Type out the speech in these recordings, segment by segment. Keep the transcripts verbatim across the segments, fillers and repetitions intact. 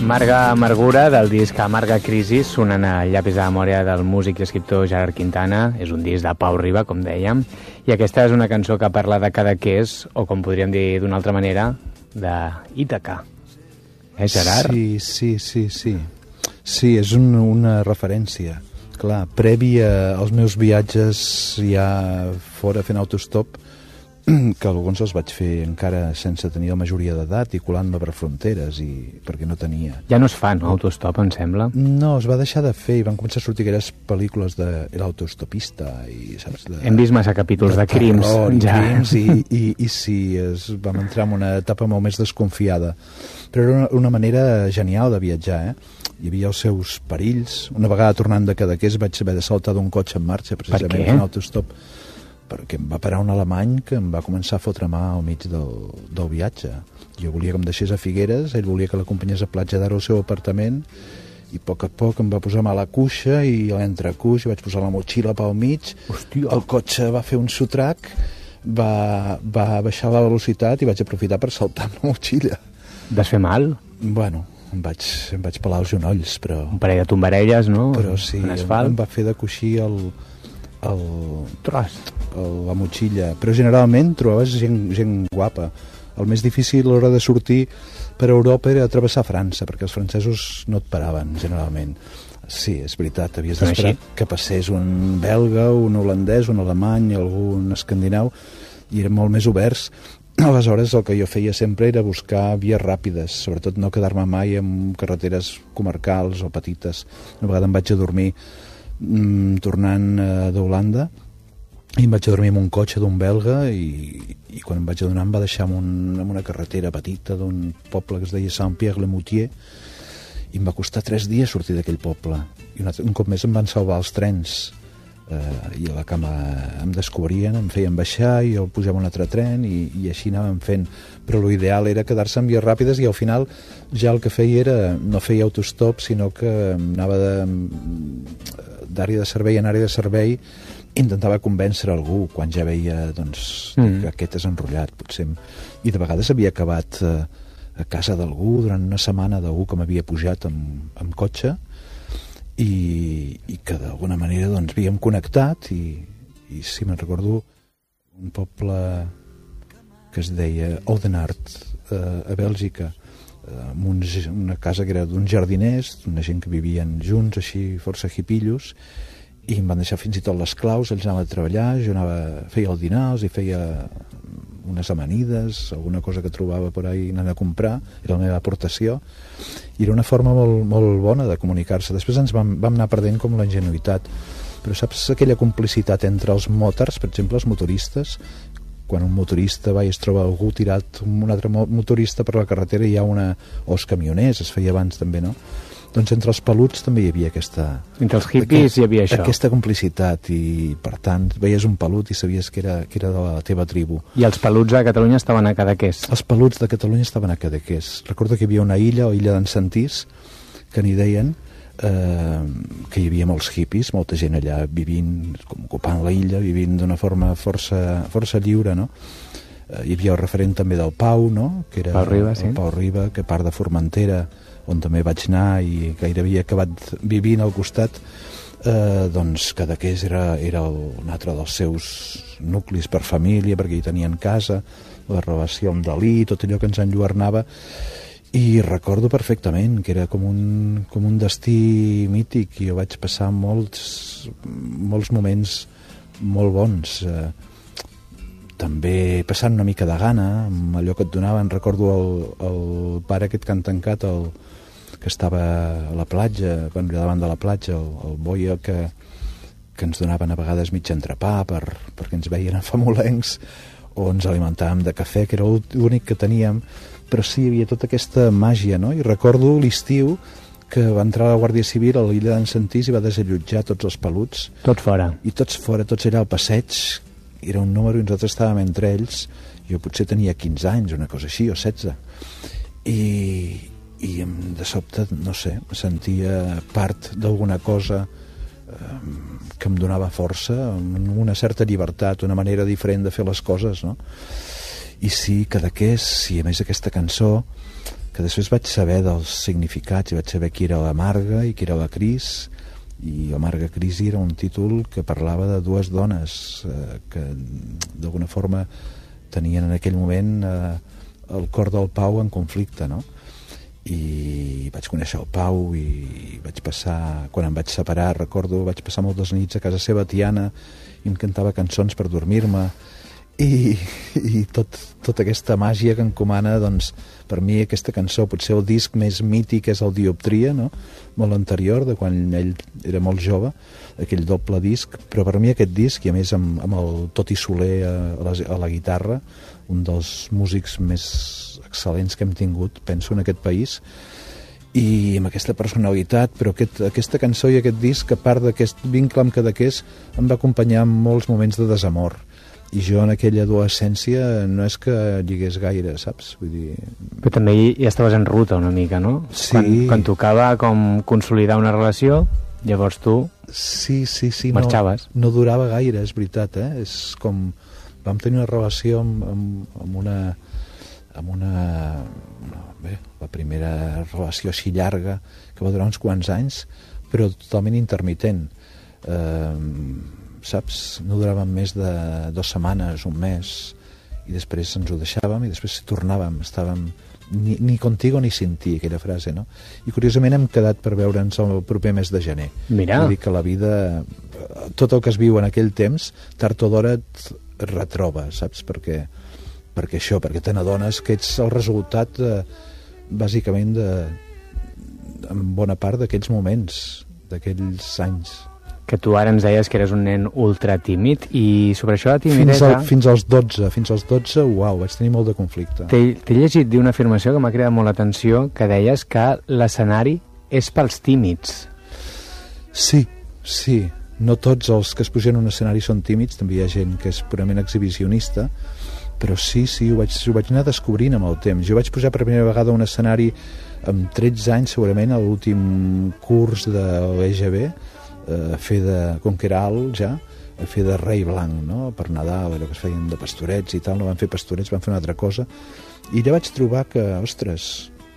Amarga Amargura, del disc Amarga Crisi, sonant a Llapis de memòria del músic i escriptor Gerard Quintana. És un disc de Pau Riba, com dèiem, i aquesta és una cançó que parla de Cadaqués, o com podríem dir d'una altra manera, d'Ítaca. Eh, Gerard? Sí, sí, sí, sí. Sí, és un, una referència. Clar, prèvia als meus viatges ja fora fent autostop, que alguns els vaig fer encara sense tenir la majoria d'edat i colant-me per fronteres, i perquè no tenia. Ja no es fa, no, autostop, em sembla? No, es va deixar de fer i van començar a sortir aquelles pel·lícules de l'autostopista i, saps, de, hem vist massa capítols de, de crims, terror, ja. crims i, i, i sí, es, vam entrar en una etapa molt més desconfiada, però era una, una manera genial de viatjar, eh? Hi havia els seus perills. Una vegada tornant de Cadaqués vaig haver de saltar d'un cotxe en marxa, precisament en autostop, perquè em va parar un alemany que em va començar a fotre mà al mig del, del viatge. Jo volia que em deixés a Figueres, ell volia que l'acompanyés a Platja d'Aro al seu apartament, i a poc a poc em va posar mà a la cuixa i a l'entrecuix, i vaig posar la motxilla pel mig. Hòstia. El cotxe va fer un sotrac, va, va baixar la velocitat i vaig aprofitar per saltar amb la motxilla. Vas fer mal? Bueno, em vaig, em vaig pelar els genolls, però... Un parell de tombarelles, no? Però sí, en asfalt. Em va fer de coixí el... el tros, el, la motxilla, però generalment trobaves gent, gent guapa. El més difícil a l'hora de sortir per Europa era travessar França, perquè els francesos no et paraven generalment. Sí, és veritat, havies d'esperar que passés un belga, un holandès, un alemany, algun escandinau, i eren molt més oberts. Aleshores el que jo feia sempre era buscar vies ràpides, sobretot no quedar-me mai en carreteres comarcals o petites. Una vegada em vaig a dormir mm, tornant eh, d'Holanda, i em vaig a dormir en un cotxe d'un belga, i, i quan em vaig adonar em va deixar en, un, en una carretera petita d'un poble que es deia Saint-Pierre-le-Moutier, i em va costar tres dies sortir d'aquell poble, i un, altre, un cop més em van salvar els trens, eh, i a la cama em descobrien, em feien baixar i jo pujava un altre tren, i, i així anàvem fent, però l'ideal era quedar-se en vies ràpides, i al final ja el que feia era, no feia autostop, sinó que anava d'àrea de servei en àrea de servei, intentava convèncer algú quan ja veia doncs, mm. que aquest és enrotllat, potser, i de vegades havia acabat eh, a casa d'algú durant una setmana, d'algú que m'havia pujat amb, amb cotxe, i, i que d'alguna manera doncs, havíem connectat, i, i si me'n recordo un poble que es deia Oudenaarde, eh, a Bèlgica, eh, amb uns, una casa que era d'uns jardiners, d'una gent que vivien junts, així força hipillos, i em van deixar fins i tot les claus, ells anaven a treballar, jo anava, feia el dinar, els hi feia unes amanides, alguna cosa que trobava per ahí anant a comprar, era la meva aportació, i era una forma molt, molt bona de comunicar-se. Després ens vam, vam anar perdent com la ingenuïtat, però saps aquella complicitat entre els motors, per exemple, els motoristes, quan un motorista va i es troba algú tirat, un altre motorista per la carretera, hi ha una... o els camioners, es feia abans també, no? Doncs entre els peluts també hi havia aquesta... Entre els hippies aquest, hi havia això. Aquesta complicitat, i per tant veies un pelut i sabies que era, que era de la teva tribu. I els peluts de Catalunya estaven a Cadaqués? Els peluts de Catalunya estaven a Cadaqués. Recordo que hi havia una illa, o illa d'en Sentís, que n'hi deien, eh, que hi havia molts hippies, molta gent allà vivint, com ocupant la illa, vivint d'una forma força, força lliure, no? Eh, hi havia el referent també del Pau, no? Que era Pau Riba, sí. El Pau Riba, que a part de Formentera, on també vaig anar i gairebé havia acabat vivint al costat, eh, doncs Cadaqués era, era el, un altre dels seus nuclis per família, perquè hi tenien casa, la relació amb Dalí, tot allò que ens enlluernava, i recordo perfectament que era com un, com un destí mític, i jo vaig passar molts, molts moments molt bons, eh, també passant una mica de gana amb allò que et donaven. Recordo el, el pare aquest que han tancat, el, que estava a la platja, bueno, davant de la platja, el, el boia que, que ens donaven a vegades mig entrepà per, perquè ens veien famolencs, o ens alimentàvem de cafè, que era l'únic que teníem, però sí, hi havia tota aquesta màgia, no? I recordo l'estiu que va entrar la Guàrdia Civil a l'illa d'en Sentís i va desallotjar tots els peluts. Tots fora. I tots fora, tots allà al passeig. Era un número i nosaltres estàvem entre ells, jo potser tenia quinze anys, una cosa així, o setze, i, i de sobte, no sé, em sentia part d'alguna cosa eh, que em donava força, una certa llibertat, una manera diferent de fer les coses, no? I sí, Cadaqués, i a més aquesta cançó que després vaig saber dels significats i vaig saber qui era la Marga i qui era la Cris, i la Marga Crisi era un títol que parlava de dues dones eh, que d'alguna forma tenien en aquell moment eh, el cor del Pau en conflicte, no? I vaig conèixer el Pau i vaig passar, quan em vaig separar, recordo, vaig passar moltes nits a casa seva, Tiana, i em cantava cançons per dormir-me, i, i tot, tota aquesta màgia que encomana, doncs, per mi aquesta cançó, potser el disc més mític és el Dioptria, no? Molt anterior, de quan ell era molt jove, aquell doble disc, però per mi aquest disc, i a més amb, amb el Toti Soler a, a, la, a la guitarra, un dels músics més excel·lents que hem tingut, penso, en aquest país, i amb aquesta personalitat, però aquest, aquesta cançó i aquest disc, a part d'aquest vincle amb Cadaqués, em va acompanyar en molts moments de desamor. I jo en aquella adolescència no és que lligués gaire, saps? Vull dir... Però també ja estaves en ruta una mica, no? Sí. Quan, quan tocava com consolidar una relació, llavors tu sí, sí, sí, marxaves. No, no durava gaire, és veritat, eh? És com... Vam tenir una relació amb, amb, amb una... amb una... bé, la primera relació així llarga, que va durar uns quants anys, però totalment intermitent. Eh, saps? No duraven més de dues setmanes, un mes, i després ens ho deixàvem i després tornàvem, estàvem ni, ni contigo ni sin ti, aquella frase, no? I curiosament hem quedat per veure'ns el proper mes de gener. Mira. Vull dir que la vida, tot el que es viu en aquell temps, tard o d'hora et retroba, saps? Perquè, perquè això, perquè te n'adones que ets el resultat de, bàsicament de, en bona part d'aquells moments, d'aquells anys. Que tu ara ens deies que eres un nen ultra tímid, i sobre això de Fins, timidesa... al, fins als dotze, fins als dotze, uau, vaig tenir molt de conflicte. T'he llegit dir una afirmació que m'ha cridat molt l'atenció, que deies que l'escenari és pels tímids. Sí, sí. No tots els que es pugen a un escenari són tímids, també hi ha gent que és purament exhibicionista, però sí, sí, ho vaig, ho vaig anar descobrint amb el temps. Jo vaig pujar per primera vegada a un escenari amb tretze anys, segurament, a l'últim curs de l'E G B, a fer de, com que era alt ja, a fer de rei blanc, no? Per Nadal, allò que es feien de pastorets i tal, no van fer pastorets, van fer una altra cosa, i allà vaig trobar que, ostres,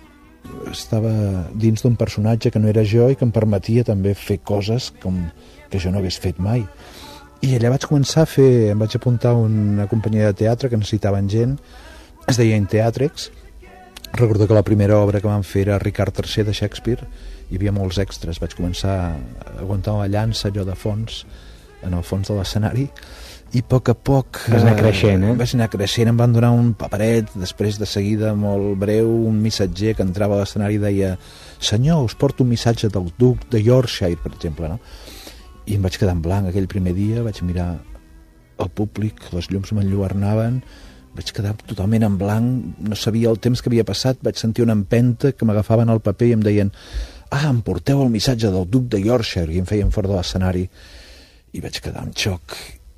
estava dins d'un personatge que no era jo i que em permetia també fer coses com que jo no hagués fet mai. I allà vaig començar a fer, em vaig apuntar a una companyia de teatre que necessitaven gent, es deia Inteatrex. Recordo que la primera obra que vam fer era Ricard tercer de Shakespeare, hi havia molts extras, vaig començar a aguantar una llança allò de fons, en el fons de l'escenari, i a poc a poc... Vas anar creixent, eh? Vaig anar creixent, em van donar un paperet, després de seguida, molt breu, un missatger que entrava a l'escenari i deia: senyor, us porto un missatge del duc de Yorkshire, per exemple, no? I em vaig quedar en blanc aquell primer dia, vaig mirar el públic, les llums m'enlluernaven, vaig quedar totalment en blanc, no sabia el temps que havia passat, vaig sentir una empenta que m'agafaven al paper i em deien: ah, em porteu el missatge del duc de Yorkshire, i em feien fora de l'escenari, i vaig quedar en xoc,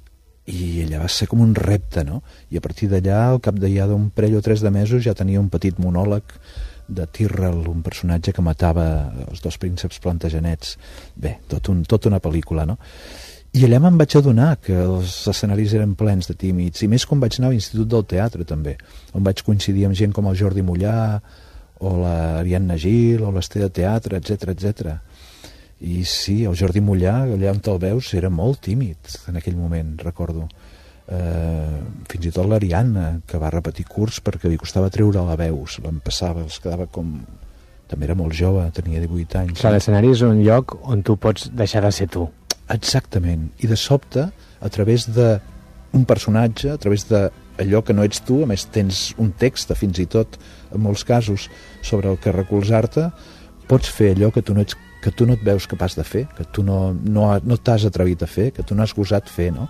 i allà va ser com un repte, no? I a partir d'allà, al cap de ja d'un parell o tres de mesos, ja tenia un petit monòleg de Tyrrell, un personatge que matava els dos prínceps plantagenets. Bé, tot un, tot una pel·lícula, no? I allà me'n vaig adonar que els escenaris eren plens de tímids, i més quan vaig anar a l'Institut del Teatre, també, on vaig coincidir amb gent com el Jordi Mollà, o l'Ariadna Gil, o l'Esther de Teatre, etcètera, etcètera. I sí, el Jordi Mollà, allà on te'l veus, era molt tímid en aquell moment, recordo. Eh, fins i tot l'Ariadna, que va repetir curs perquè li costava treure la veu, se l'empassava, es quedava com... També era molt jove, tenia divuit anys. Clar, l'escenari és un lloc on tu pots deixar de ser tu. Exactament, i de sobte, a través d'un personatge, a través d'allò que no ets tu, a més tens un text, fins i tot, en molts casos, sobre el que recolzar-te, pots fer allò que tu no ets, que tu no et veus capaç de fer, que tu no, no, no t'has atrevit a fer, que tu no has gosat fer, no?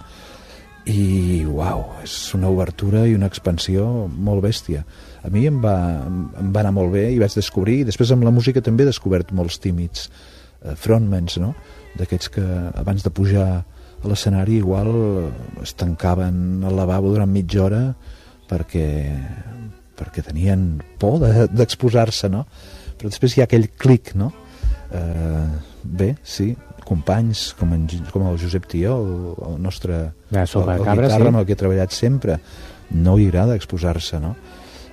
I, uau, és una obertura i una expansió molt bèstia. A mi em va, em va anar molt bé i vaig descobrir, i després amb la música també he descobert molts tímids eh, frontmans, no? D'aquests que abans de pujar a l'escenari igual es tancaven al lavabo durant mitja hora perquè, perquè tenien por de, d'exposar-se, no? Però després hi ha aquell clic, no? Eh, bé, sí, companys com, en, com el Josep Tió, el, el nostre ja, el, el cabra, guitarra, sí. amb el que he treballat sempre, no li agrada exposar-se, no?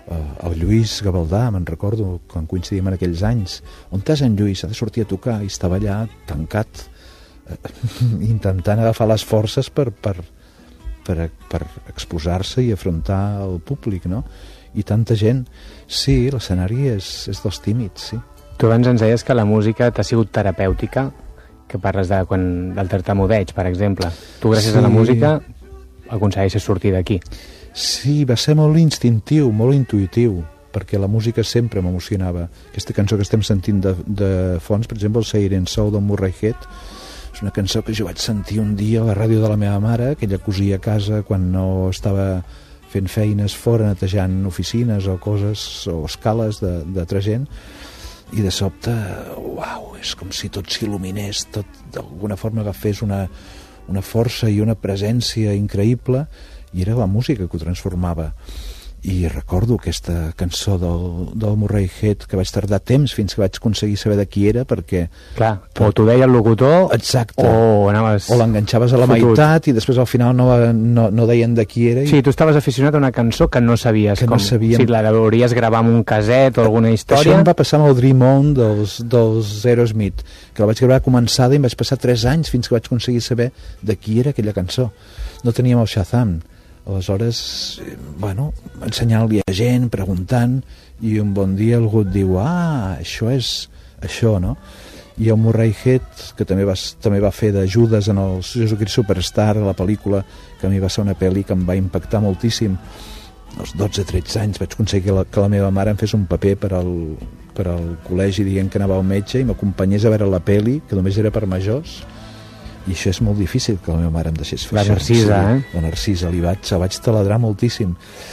el Lluís Gavaldà, me'n recordo quan coincidim en aquells anys, on t'has en Lluís? Ha de sortir a tocar, i estava allà tancat eh, intentant agafar les forces per, per, per, per exposar-se i afrontar el públic, no? I tanta gent. Sí, l'escenari és, és dels tímids, sí. Tu abans ens deies que la música t'ha sigut terapèutica, que parles de quan, del tartamudeig, per exemple. Tu, gràcies sí. a la música, aconsegueixes sortir d'aquí. Sí, va ser molt instintiu, molt intuïtiu, perquè la música sempre m'emocionava. Aquesta cançó que estem sentint de, de fons, per exemple, el Siren Soul del Murray Head, és una cançó que jo vaig sentir un dia a la ràdio de la meva mare, que ella cosia a casa quan no estava fent feines fora, netejant oficines o coses, o escales d'altra gent, i de sobte, uau, és com si tot s'il·luminés, tot d'alguna forma agafés una, una força i una presència increïble, i era la música que ho transformava. I recordo aquesta cançó del, del Murray Head, que vaig tardar temps fins que vaig aconseguir saber de qui era, perquè... Clar, per... o t'ho deia el locutor, exacte. o anaves... O l'enganxaves a la fotut. Meitat i després al final no, no, no deien de qui era. I... Sí, tu estaves aficionat a una cançó que no sabies que com... No sabíem... Si la hauries gravar amb un caset o alguna història... Això em va passar amb el Dream On dels, dels Aerosmith, que la vaig gravar començada i em vaig passar tres anys fins que vaig aconseguir saber de qui era aquella cançó. No teníem el Shazam. Aleshores, bueno, ensenyant-li a gent, preguntant, i un bon dia algú et diu, ah, això és això, no? I el Murray Head, que també va, també va fer de Judas en el Jesucrist Superstar, la pel·lícula, que a mi va ser una pel·li que em va impactar moltíssim. Als dotze tretze anys vaig aconseguir que la, que la meva mare em fes un paper per al, per al col·legi dient que anava al metge i m'acompanyés a veure la pel·li, que només era per majors. I això és molt difícil que la meva mare em deixés fer. La Narcisa, sí, eh? La Narcisa, li vaig, vaig taladrar moltíssim.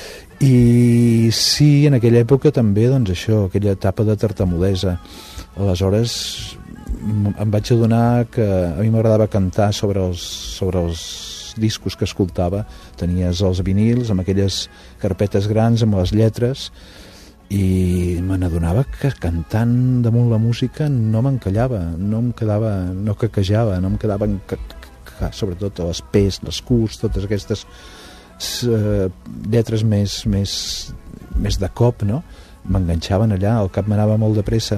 I sí, en aquella època també, doncs això, aquella etapa de tartamudesa. Aleshores em vaig adonar que a mi m'agradava cantar sobre els, sobre els discos que escoltava. Tenies els vinils amb aquelles carpetes grans, amb les lletres, i me n'adonava que cantant damunt la música no m'encallava, no em quedava, no caquejava, no em quedava enca... sobretot les P's, les Q's, totes aquestes uh, lletres més, més, més de cop, no? M'enganxaven allà, el cap m'anava molt de pressa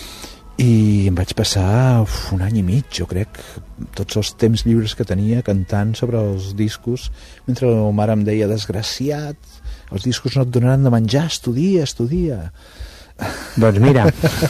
i em vaig passar uf, un any i mig, jo crec, tots els temps lliures que tenia cantant sobre els discos, mentre la meva mare em deia, desgraciat, els discos no et donaran de menjar, estudia, estudia. Doncs mira.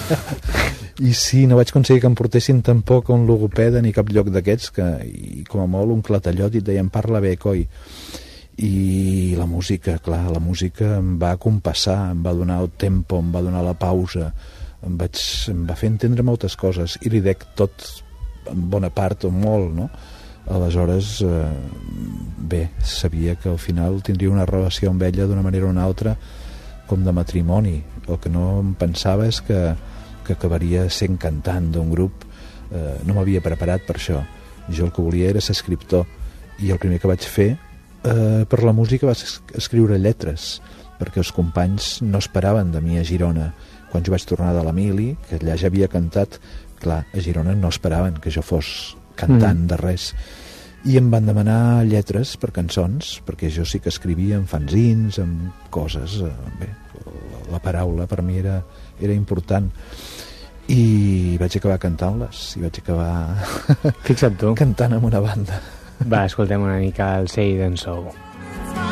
I sí, no vaig aconseguir que em portessin tampoc a un logopeda ni cap lloc d'aquests, que, i com a molt un clatallot, i et deien, parla bé, coi. I la música, clar, la música em va compassar, em va donar el tempo, em va donar la pausa, em, vaig, em va fer entendre moltes coses, i li dec tot, en bona part o molt, no? Aleshores, eh, bé, sabia que al final tindria una relació amb ella d'una manera o una altra com de matrimoni. El que no em pensava és que, que acabaria sent cantant d'un grup. Eh, no m'havia preparat per això. Jo el que volia era ser escriptor, i el primer que vaig fer eh, per la música va ser escriure lletres, perquè els companys no esperaven de mi a Girona. Quan jo vaig tornar de la Mili, que allà ja havia cantat, clar, a Girona no esperaven que jo fos cantant mm. de res, i em van demanar lletres per cançons, perquè jo sí que escrivia en fanzins, en coses, eh, bé, la paraula per mi era, era important, i vaig acabar cantant-les, i vaig acabar fixa't tu cantant amb una banda. Va, escoltem una mica el Say Then So.